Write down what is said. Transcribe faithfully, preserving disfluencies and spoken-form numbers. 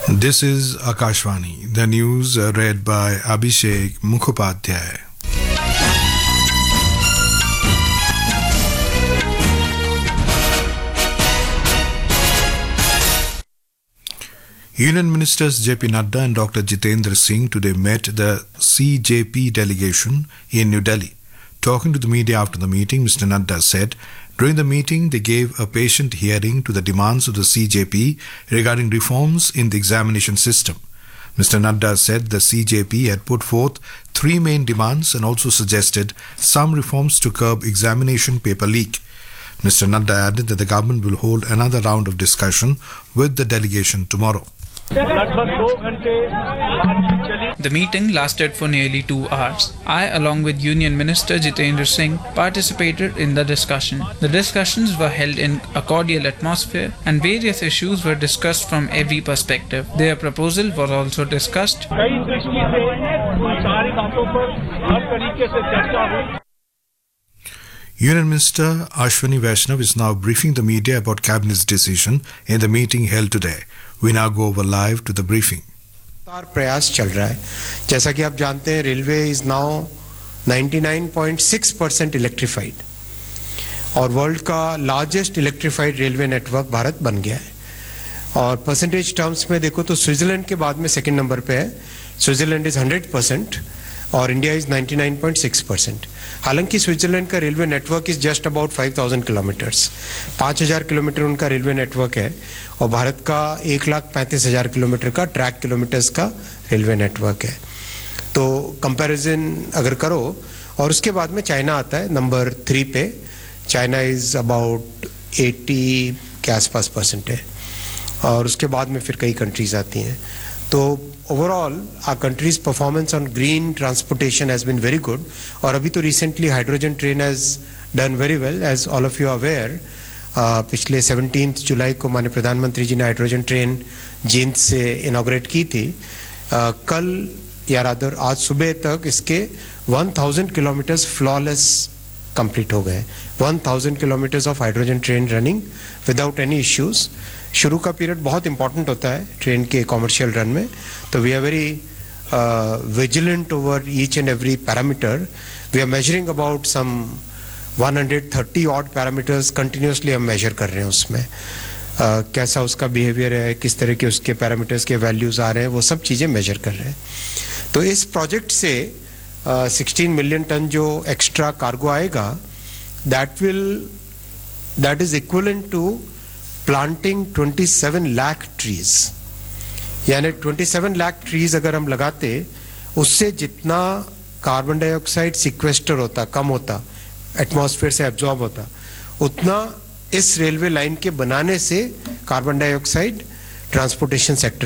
This is Akashvani. The news uh, read by Abhishek Mukhopadhyay. Union Ministers J P Nadda and Doctor Jitendra Singh today met the C J P delegation in New Delhi. Talking to the media after the meeting, Mister Nadda said, during the meeting, they gave a patient hearing to the demands of the C J P regarding reforms in the examination system. Mister Nadda said the C J P had put forth three main demands and also suggested some reforms to curb examination paper leak. Mister Nadda added that the government will hold another round of discussion with the delegation tomorrow. The meeting lasted for nearly two hours. I, along with Union Minister Jitendra Singh, participated in the discussion. The discussions were held in a cordial atmosphere and various issues were discussed from every perspective. Their proposal was also discussed. Union Minister Ashwini Vaishnav is now briefing the media about Cabinet's decision in the meeting held today. We now go over live to the briefing. प्रयास चल रहा है जैसा कि आप जानते हैं railway is now ninety-nine point six percent electrified और वर्ल्ड का largest electrified railway network Bharat बन गया है और परसेंटेज टर्म्स में देखो तो स्विट्जरलैंड के बाद में सेकंड नंबर पे है Switzerland is one hundred percent और India is ninety-nine point six percent हालांकि स्विट्जरलैंड का railway network is just about five thousand kilometres पाँच हज़ार किलोमीटर उनका रेलवे नेटवर्क है और भारत का एक लाख पैंतीस हजार किलोमीटर का ट्रैक किलोमीटर्स का रेलवे नेटवर्क है तो कंपैरिजन अगर करो और उसके बाद में चाइना आता है नंबर थ्री पे चाइना इज अबाउट eighty के आसपास परसेंट है और उसके बाद में फिर कई कंट्रीज आती हैं तो overall our countries performance on green transportation has been very good और अभी तो recently hydrogen train has done very well as all of you are aware पिछले seventeenth जुलाई को माननीय प्रधानमंत्री जी ने हाइड्रोजन ट्रेन जींद से इनॉग्रेट की थी uh, कल या रादर आज सुबह तक इसके one thousand kilometres flawless complete हो गए one thousand kilometres of hydrogen train running without any issues शुरू का पीरियड बहुत इंपॉर्टेंट होता है ट्रेन के कॉमर्शियल रन में तो we are very vigilant over each and every parameter we are measuring about some one hundred thirty odd parameters continuously हम major कर रहे हैं उसमें uh, कैसा उसका बिहेवियर है किस तरह के उसके पैरामीटर्स के वैल्यूज आ रहे हैं वो सब चीज़ें मेजर कर रहे हैं तो इस प्रोजेक्ट से uh, sixteen मिलियन टन जो एक्स्ट्रा कार्गो आएगा that will that is equivalent to planting twenty-seven lakh trees यानी twenty-seven लाख ट्रीज अगर हम लगाते उससे जितना कार्बन डाइऑक्साइड सिक्वेस्टर होता कम होता एटमॉस्फेयर से एब्जॉर्ब होता उतना इस रेलवे लाइन के बनाने से कार्बन डाइऑक्साइड ट्रांसपोर्टेशन सेक्टर